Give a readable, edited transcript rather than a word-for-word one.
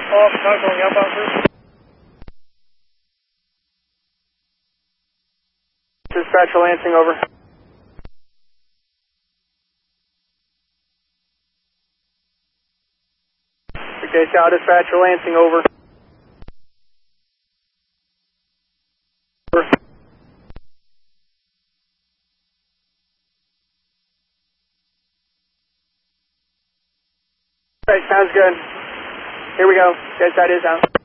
Off, not going outbound, sir. Dispatcher Lansing, over. Okay, South Dispatcher Lansing, over. Over. Alright, sounds good. Here we go. Guys, that is out.